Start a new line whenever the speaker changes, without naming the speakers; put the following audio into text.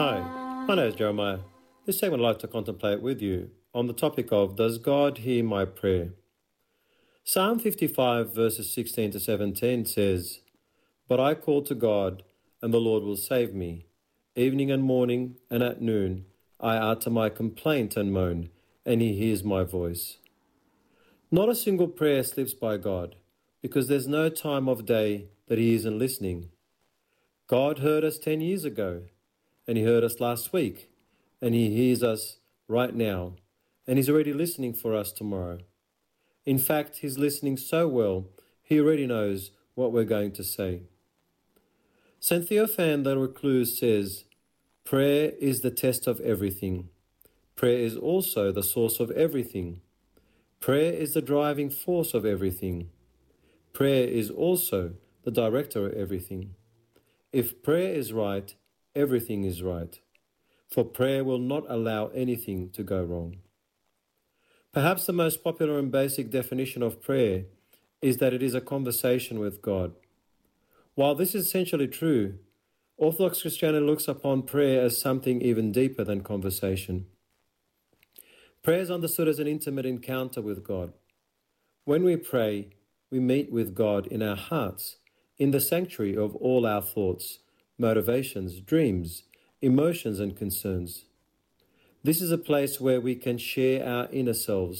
Hi, my name is Jeremiah. This segment I'd like to contemplate with you on the topic of Does God hear my prayer? Psalm 55 verses 16 to 17 says, But I call to God, and the Lord will save me. Evening and morning and at noon I utter my complaint and moan, and he hears my voice. Not a single prayer slips by God, because there's no time of day that he isn't listening. God heard us 10 years ago, and he heard us last week, and he hears us right now, and he's already listening for us tomorrow. In fact, he's listening so well, he already knows what we're going to say. St. Theophan the Recluse says, Prayer is the test of everything. Prayer is also the source of everything. Prayer is the driving force of everything. Prayer is also the director of everything. If prayer is right, everything is right, for prayer will not allow anything to go wrong. Perhaps the most popular and basic definition of prayer is that it is a conversation with God. While this is essentially true, Orthodox Christianity looks upon prayer as something even deeper than conversation. Prayer is understood as an intimate encounter with God. When we pray, we meet with God in our hearts, in the sanctuary of all our thoughts, motivations, dreams, emotions and concerns. This is a place where we can share our inner selves